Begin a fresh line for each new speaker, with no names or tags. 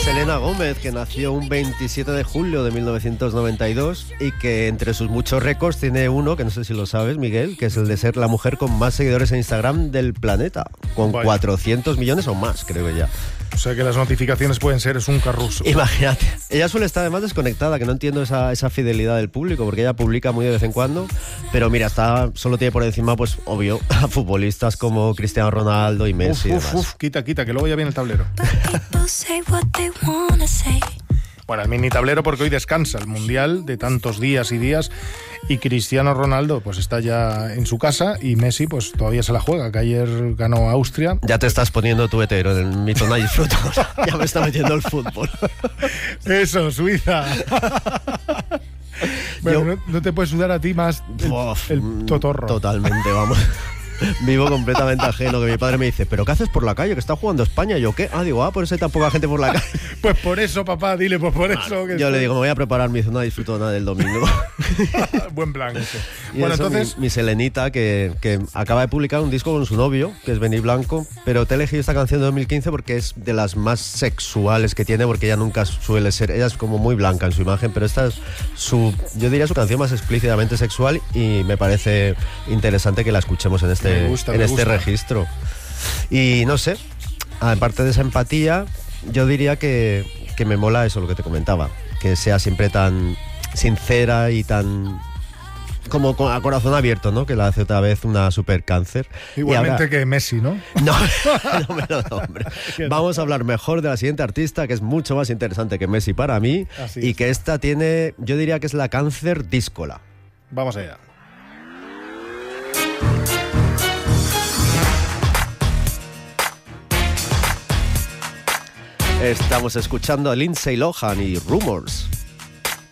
Selena Gómez, que nació un 27 de julio de 1992 y que entre sus muchos récords tiene uno, que no sé si lo sabes, Miguel, que es el de ser la mujer con más seguidores en Instagram del planeta, con 400 millones o más, creo que ya.
O sea que las notificaciones pueden ser, es un carruso.
Imagínate. Ella suele estar además desconectada, que no entiendo esa fidelidad del público, porque ella publica muy de vez en cuando, pero mira, solo tiene por encima, pues obvio, a futbolistas como Cristiano Ronaldo y Messi.
Quita, que luego ya viene el tablero. Bueno, el mini tablero porque hoy descansa el Mundial de tantos días y días y Cristiano Ronaldo pues está ya en su casa y Messi pues todavía se la juega, que ayer ganó Austria.
Ya te estás poniendo tu hetero en mi zona y disfruto. Ya me está metiendo el fútbol.
Eso, Suiza. Bueno, no te puedes sudar a ti más el totorro.
Totalmente, vamos. Vivo completamente ajeno, que mi padre me dice, ¿pero qué haces por la calle? Que está jugando España. ¿Yo qué? Digo, por eso hay tan poca gente por la calle.
Pues por eso, papá, dile, pues por eso.
Yo le digo, me voy a preparar mi zona disfrutona del domingo.
Buen plan ese.
Y bueno, eso, entonces... Mi Selenita, que acaba de publicar un disco con su novio, que es Benny Blanco, pero te he elegido esta canción de 2015 porque es de las más sexuales que tiene, porque ella nunca suele ser, ella es como muy blanca en su imagen, pero esta es yo diría su canción más explícitamente sexual y me parece interesante que la escuchemos en este registro. Y no sé, aparte de esa empatía, yo diría que me mola eso, lo que te comentaba, que sea siempre tan sincera y tan como a corazón abierto, ¿no? Que la hace otra vez una super cáncer.
Igualmente que Messi, ¿no?
No me lo nombre. Vamos a hablar mejor de la siguiente artista, que es mucho más interesante que Messi para mí. Y que esta tiene, yo diría que es la cáncer díscola.
Vamos allá.
Estamos escuchando a Lindsay Lohan y Rumors.